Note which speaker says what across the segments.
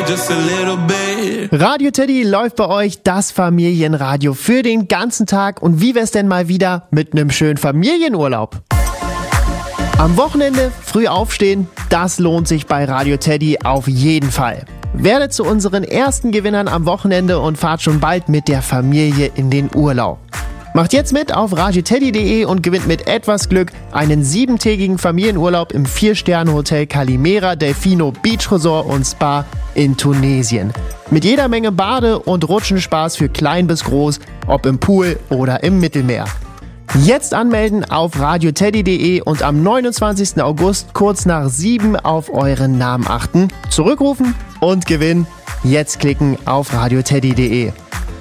Speaker 1: just a little bit.
Speaker 2: Radio Teddy läuft bei euch, das Familienradio für den ganzen Tag. Und wie wär's denn mal wieder mit einem schönen Familienurlaub? Am Wochenende früh aufstehen, das lohnt sich bei Radio Teddy auf jeden Fall. Werdet zu unseren ersten Gewinnern am Wochenende und fahrt schon bald mit der Familie in den Urlaub. Macht jetzt mit auf radioteddy.de und gewinnt mit etwas Glück einen 7-tägigen Familienurlaub im 4-Sterne-Hotel Calimera Delfino Beach Resort und Spa in Tunesien. Mit jeder Menge Bade- und Rutschenspaß für klein bis groß, ob im Pool oder im Mittelmeer. Jetzt anmelden auf radioteddy.de und am 29. August kurz nach 7 auf euren Namen achten, zurückrufen und gewinnen. Jetzt klicken auf radioteddy.de.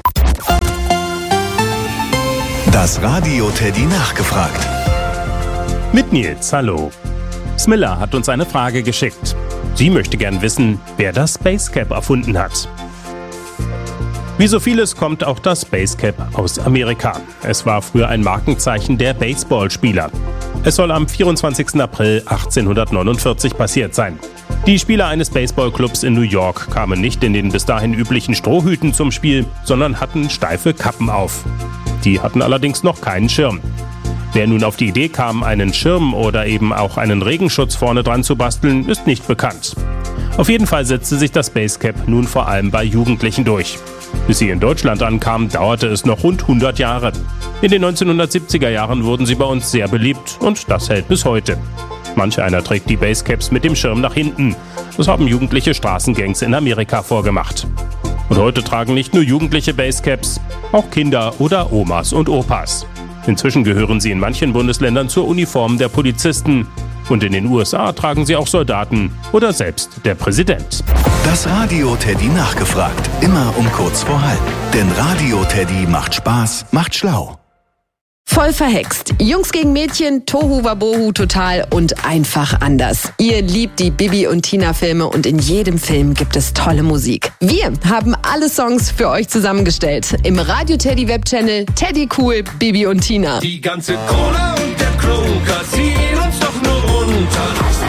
Speaker 3: Das Radio Teddy nachgefragt.
Speaker 4: Mit Nils, hallo. Smilla hat uns eine Frage geschickt. Sie möchte gern wissen, wer das Basecap erfunden hat. Wie so vieles kommt auch das Basecap aus Amerika. Es war früher ein Markenzeichen der Baseballspieler. Es soll am 24. April 1849 passiert sein. Die Spieler eines Baseballclubs in New York kamen nicht in den bis dahin üblichen Strohhüten zum Spiel, sondern hatten steife Kappen auf. Die hatten allerdings noch keinen Schirm. Wer nun auf die Idee kam, einen Schirm oder eben auch einen Regenschutz vorne dran zu basteln, ist nicht bekannt. Auf jeden Fall setzte sich das Basecap nun vor allem bei Jugendlichen durch. Bis sie in Deutschland ankamen, dauerte es noch rund 100 Jahre. In den 1970er Jahren wurden sie bei uns sehr beliebt und das hält bis heute. Manch einer trägt die Basecaps mit dem Schirm nach hinten. Das haben jugendliche Straßengangs in Amerika vorgemacht. Und heute tragen nicht nur Jugendliche Basecaps, auch Kinder oder Omas und Opas. Inzwischen gehören sie in manchen Bundesländern zur Uniform der Polizisten. Und in den USA tragen sie auch Soldaten oder selbst der Präsident.
Speaker 3: Das Radio Teddy nachgefragt. Immer um kurz vor halb. Denn Radio Teddy macht Spaß, macht schlau.
Speaker 5: Voll verhext. Jungs gegen Mädchen, Tohu Wabohu total und einfach anders. Ihr liebt die Bibi und Tina Filme und in jedem Film gibt es tolle Musik. Wir haben alle Songs für euch zusammengestellt. Im Radio Teddy Webchannel Teddy Cool, Bibi und Tina.
Speaker 1: Die ganze Kohle und der Klunker ziehen uns doch nur runter.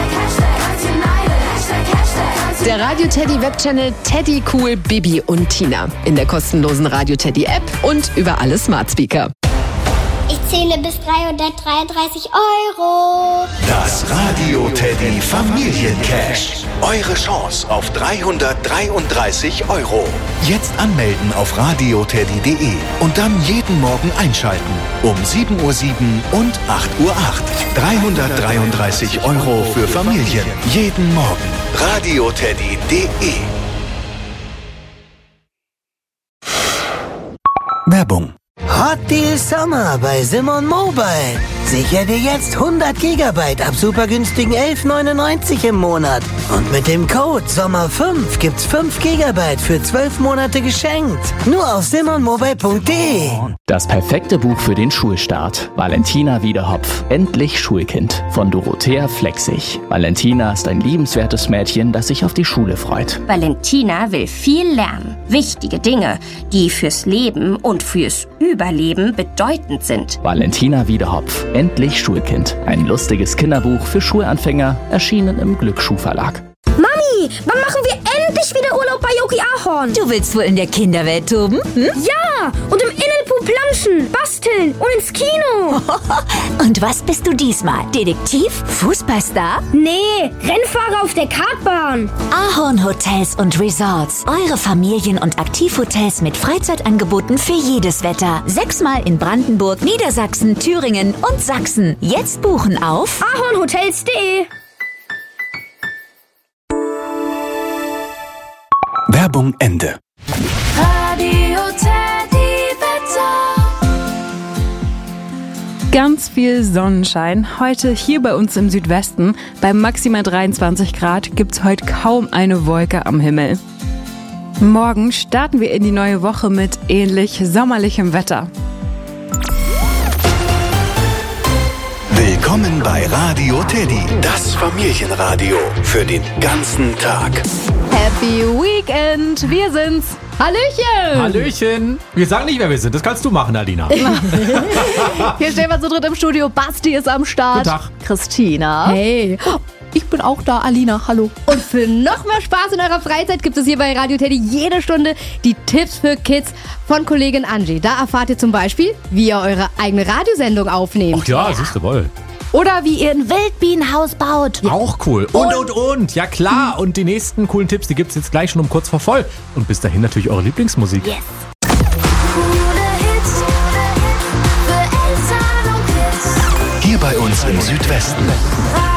Speaker 5: Der Radio Teddy Webchannel Teddy Cool, Bibi und Tina. In der kostenlosen Radio Teddy App und über alle Smart Speaker.
Speaker 6: Ich zähle bis 333 €.
Speaker 3: Das Radio Teddy Familiencash. Eure Chance auf 333 €. Jetzt anmelden auf radioteddy.de und dann jeden Morgen einschalten. Um 7:07 Uhr und 8:08 Uhr. 333 € für Familien. Jeden Morgen. radioteddy.de. Werbung.
Speaker 7: Hot Deal Summer bei Simon Mobile. Sicher dir jetzt 100 GB ab super günstigen 11,99 im Monat. Und mit dem Code SOMMER5 gibt's 5 GB für 12 Monate geschenkt. Nur auf simonmobile.de.
Speaker 8: Das perfekte Buch für den Schulstart. Valentina Wiedehopf. Endlich Schulkind. Von Dorothea Flexig. Valentina ist ein liebenswertes Mädchen, das sich auf die Schule freut.
Speaker 9: Valentina will viel lernen. Wichtige Dinge, die fürs Leben und fürs Überleben bedeutend sind.
Speaker 8: Valentina Wiedehopf. Endlich Schulkind. Ein lustiges Kinderbuch für Schulanfänger, erschienen im Glücksschuhverlag.
Speaker 10: Mami, wann machen wir endlich wieder Urlaub bei Yogi Ahorn?
Speaker 11: Du willst wohl in der Kinderwelt toben? Hm?
Speaker 10: Ja, und im Innenpool planschen, basteln und ins Kino.
Speaker 11: Und was bist du diesmal? Detektiv? Fußballstar?
Speaker 10: Nee, Rennfahrer auf der Kartbahn.
Speaker 11: Ahorn Hotels und Resorts. Eure Familien- und Aktivhotels mit Freizeitangeboten für jedes Wetter. 6-mal in Brandenburg, Niedersachsen, Thüringen und Sachsen. Jetzt buchen auf
Speaker 10: ahornhotels.de.
Speaker 3: Werbung Ende.
Speaker 12: Radio Teddy Wetter.
Speaker 13: Ganz viel Sonnenschein. Heute hier bei uns im Südwesten. Bei maximal 23 Grad gibt's heute kaum eine Wolke am Himmel. Morgen starten wir in die neue Woche mit ähnlich sommerlichem Wetter.
Speaker 3: Willkommen bei Radio Teddy, das Familienradio für den ganzen Tag.
Speaker 13: Happy Weekend! Wir sind's! Hallöchen!
Speaker 14: Hallöchen! Wir sagen nicht, wer wir sind. Das kannst du machen, Alina.
Speaker 13: Hier stehen wir zu dritt im Studio. Basti ist am Start.
Speaker 14: Guten Tag.
Speaker 13: Christina.
Speaker 15: Hey. Ich bin auch da, Alina, hallo.
Speaker 16: Und für noch mehr Spaß in eurer Freizeit gibt es hier bei Radio Teddy jede Stunde die Tipps für Kids von Kollegin Angie. Da erfahrt ihr zum Beispiel, wie ihr eure eigene Radiosendung aufnehmt.
Speaker 14: Ach ja, siehst du wohl.
Speaker 15: Oder wie ihr ein Wildbienenhaus baut.
Speaker 14: Ja. Auch cool. Und. Ja klar. Und die nächsten coolen Tipps, die gibt's jetzt gleich schon um kurz vor voll. Und bis dahin natürlich eure Lieblingsmusik.
Speaker 12: Yes. Coole Hits für Eltern und Kids.
Speaker 3: Hier bei uns im Südwesten.